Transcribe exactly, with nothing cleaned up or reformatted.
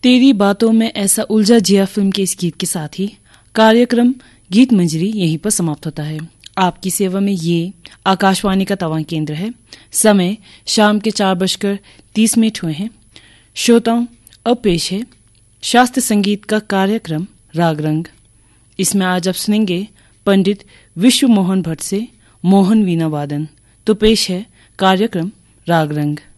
तेरी बातों में ऐसा उलझा जिया फिल्म के इस गीत के साथ ही कार्यक्रम गीत मंजरी यहीं पर समाप्त होता है। आपकी सेवा में ये आकाशवाणी का तवां केंद्र है। समय शाम के चार बजकर तीस मिनट हुए हैं। श्रोताओं, अब पेश है शास्त्रीय संगीत का कार्यक्रम राग रंग। इसमें आज आप सुनेंगे पंडित विश्व मोहन भट्ट से मोहन वीणा वादन। तो पेश है कार्यक्रम राग रंग।